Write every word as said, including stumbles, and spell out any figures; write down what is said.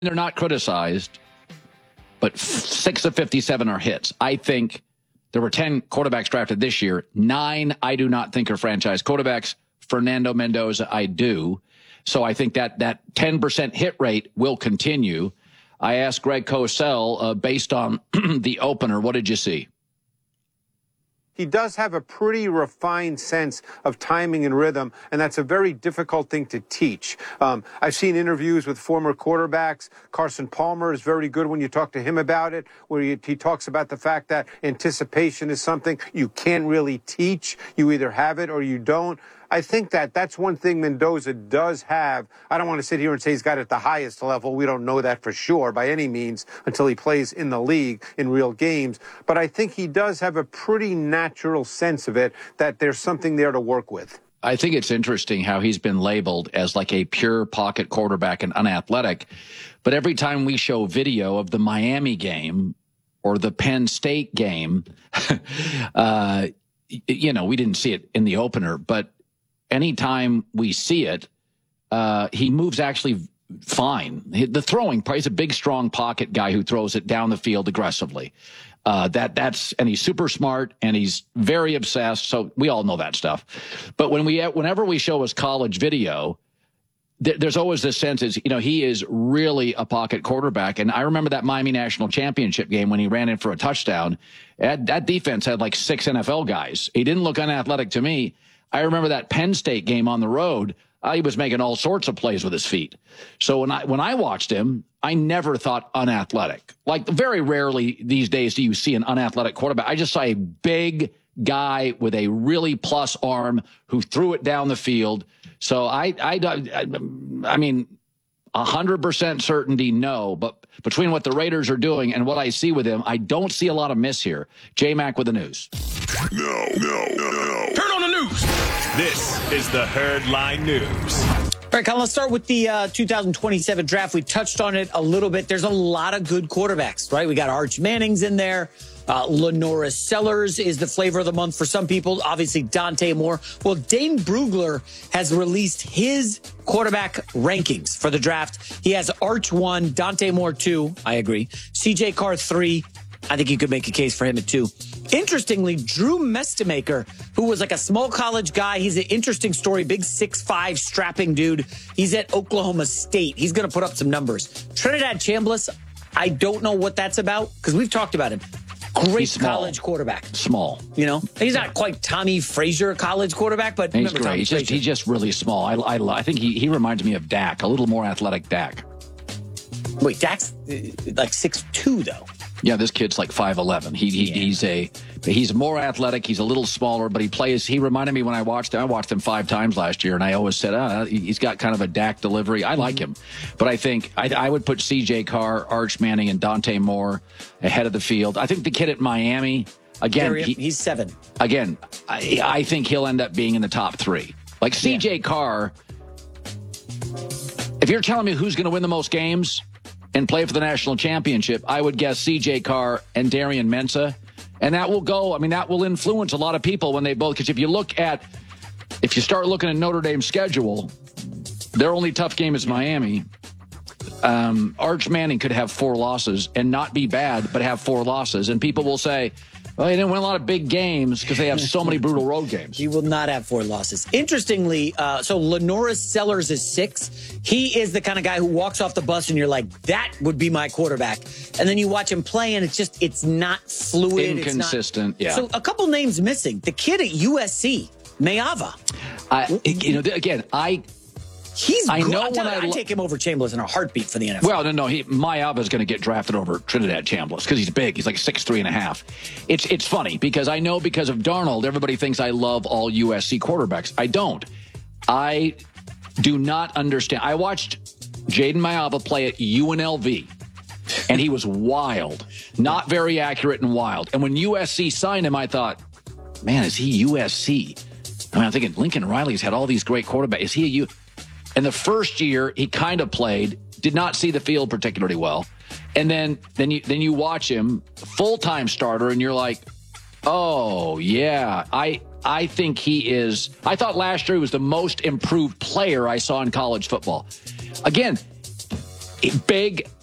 they're not criticized, but six of fifty-seven are hits. I think there were ten quarterbacks drafted this year. Nine I do not think are franchise quarterbacks. Fernando Mendoza, I do. So I think that that ten percent hit rate will continue. I asked Greg Cosell, uh, based on the opener, what did you see? He does have a pretty refined sense of timing and rhythm, and that's a very difficult thing to teach. Um, I've seen interviews with former quarterbacks. Carson Palmer is very good when you talk to him about it, where he, he talks about the fact that anticipation is something you can't really teach. You either have it or you don't. I think that that's one thing Mendoza does have. I don't want to sit here and say he's got it at the highest level. We don't know that for sure by any means until he plays in the league in real games. But I think he does have a pretty natural sense of it, that there's something there to work with. I think it's interesting how he's been labeled as like a pure pocket quarterback and unathletic. But every time we show video of the Miami game or the Penn State game, uh, you know, we didn't see it in the opener, but anytime we see it, uh, he moves actually fine. The throwing part, he's a big, strong pocket guy who throws it down the field aggressively. Uh, that that's and he's super smart and he's very obsessed. So we all know that stuff. But when we whenever we show his college video, th- there's always this sense is you know he is really a pocket quarterback. And I remember that Miami National Championship game when he ran in for a touchdown. That, that defense had like six N F L guys. He didn't look unathletic to me. I remember that Penn State game on the road. Uh, he was making all sorts of plays with his feet. So when I when I watched him, I never thought unathletic. Like very rarely these days do you see an unathletic quarterback. I just saw a big guy with a really plus arm who threw it down the field. So I I I, I mean, one hundred percent certainty, no. But between what the Raiders are doing and what I see with him, I don't see a lot of miss here. J-Mac with the news. No, no, no, no. Turn on the news. This is the Herdline News. All right, Colin, let's start with the uh, two thousand twenty-seven draft. We touched on it a little bit. There's a lot of good quarterbacks, right? We got Arch Manning's in there. Uh, Lenora Sellers is the flavor of the month for some people. Obviously, Dante Moore. Well, Dane Brugler has released his quarterback rankings for the draft. He has Arch one, Dante Moore two. I agree. C J Carr three. I think you could make a case for him at two. Interestingly, Drew Mestemaker, who was like a small college guy. He's an interesting story. Big six five strapping dude. He's at Oklahoma State. He's going to put up some numbers. Trinidad Chambliss, I don't know what that's about because we've talked about him. Great college quarterback. Small. You know, he's not quite Tommy Frazier college quarterback, but he's great. He's just, he's just really small. I, I, I think he, he reminds me of Dak, a little more athletic Dak. Wait, Dak's like six two, though. Yeah, this kid's like five eleven. He, he yeah. he's a he's more athletic. He's a little smaller, but he plays. He reminded me when I watched him. I watched him five times last year, and I always said, oh, he's got kind of a Dak delivery. I like him, but I think I, I would put C J Carr, Arch Manning, and Dante Moore ahead of the field. I think the kid at Miami again. He, he's seven. Again, I, I think he'll end up being in the top three. Like C J yeah. Carr. If you're telling me who's going to win the most games and play for the national championship, I would guess C J Carr and Darian Mensah. And that will go, I mean, that will influence a lot of people when they both, because if you look at, if you start looking at Notre Dame's schedule, their only tough game is Miami. Um, Arch Manning could have four losses and not be bad, but have four losses. And people will say, well, they didn't win a lot of big games because they have so many brutal road games. He will not have four losses. Interestingly, uh, so Lenora Sellers is six. He is the kind of guy who walks off the bus and you're like, that would be my quarterback. And then you watch him play and it's just, it's not fluid. Inconsistent, it's not, yeah. So a couple names missing. The kid at U S C, Mayava. I, you know, again, I... He's I know when I, I take him over Chambliss in a heartbeat for the N F L. Well, no, no. He, Mayava is going to get drafted over Trinidad Chambliss because he's big. He's like six three and a half. It's it's funny because I know because of Darnold, everybody thinks I love all U S C quarterbacks. I don't. I do not understand. I watched Jaden Mayava play at U N L V, and he was wild, not very accurate and wild. And when U S C signed him, I thought, man, is he U S C? I mean, I'm thinking Lincoln Riley's had all these great quarterbacks. Is he a U? And the first year he kind of played, did not see the field particularly well. And then then you then you watch him, full-time starter, and you're like, oh, yeah, I I think he is. I thought last year he was the most improved player I saw in college football. Again, big